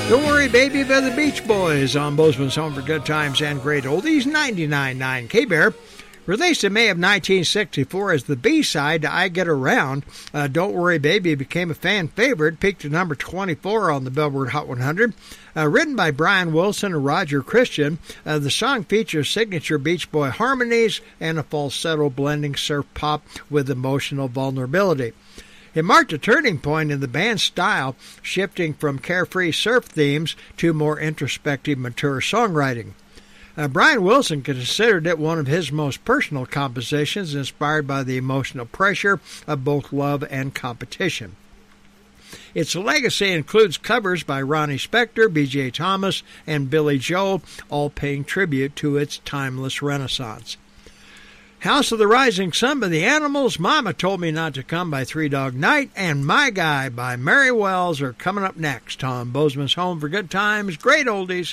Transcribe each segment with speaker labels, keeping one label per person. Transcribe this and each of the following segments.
Speaker 1: Don't Worry Baby by the Beach Boys on Bozeman's Home for Good Times and Great Oldies, 99.9 K-Bear. Released in May of 1964 as the B-side to I Get Around, Don't Worry Baby became a fan favorite, peaked at number 24 on the Billboard Hot 100. Written by Brian Wilson and Roger Christian, the song features signature Beach Boy harmonies and a falsetto blending surf pop with emotional vulnerability. It marked a turning point in the band's style, shifting from carefree surf themes to more introspective, mature songwriting. Brian Wilson considered it one of his most personal compositions, inspired by the emotional pressure of both love and competition. Its legacy includes covers by Ronnie Spector, B.J. Thomas, and Billy Joel, all paying tribute to its timeless renaissance. House of the Rising Sun by the Animals, Mama Told Me Not to Come by Three Dog Night, and My Guy by Mary Wells are coming up next on Bozeman's Home for Good Times, Great Oldies,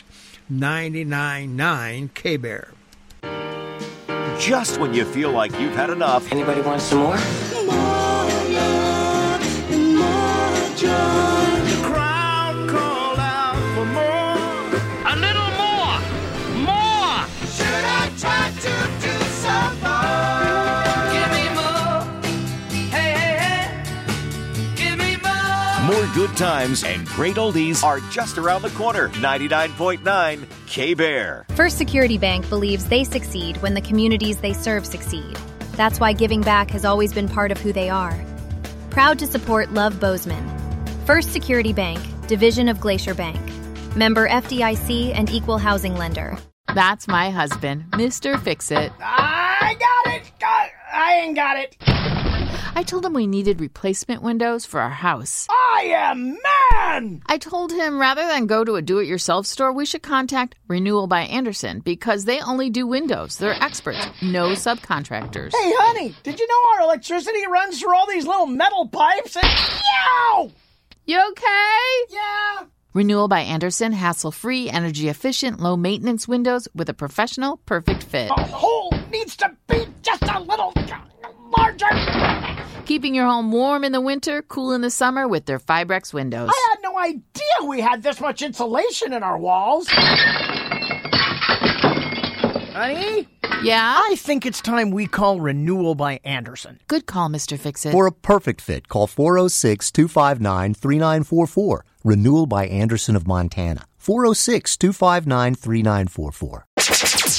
Speaker 1: 99.9 K-Bear.
Speaker 2: Just when you feel like you've had enough.
Speaker 3: Anybody want some more?
Speaker 4: More love and more joy. The crowd called out for more.
Speaker 5: A little more. More.
Speaker 4: Should I try to do some more?
Speaker 5: Give me more. Hey, hey, hey. Give me more.
Speaker 2: More good times and great oldies are just around the corner. 99.9 K-Bear.
Speaker 6: First Security Bank believes they succeed when the communities they serve succeed. That's why giving back has always been part of who they are. Proud to support Love Bozeman. First Security Bank, division of Glacier Bank. Member FDIC and equal housing lender.
Speaker 7: That's my husband, Mr. Fix-It.
Speaker 8: I got it! I ain't got it.
Speaker 7: I told him we needed replacement windows for our house.
Speaker 8: I am man!
Speaker 7: I told him rather than go to a do-it-yourself store, we should contact Renewal by Andersen because they only do windows. They're experts, no subcontractors.
Speaker 8: Hey, honey, did you know our electricity runs through all these little metal pipes? And yow!
Speaker 7: You okay?
Speaker 8: Yeah.
Speaker 7: Renewal by Andersen, hassle-free, energy-efficient, low-maintenance windows with a professional, perfect fit.
Speaker 8: The hole needs to be just a little larger.
Speaker 7: Keeping your home warm in the winter, cool in the summer with their Fibrex windows.
Speaker 8: I had no idea we had this much insulation in our walls. Honey?
Speaker 7: Yeah?
Speaker 8: I think it's time we call Renewal by Andersen.
Speaker 7: Good call, Mr. Fix-It.
Speaker 9: For a perfect fit, call 406-259-3944. Renewal by Andersen of Montana. 406-259-3944.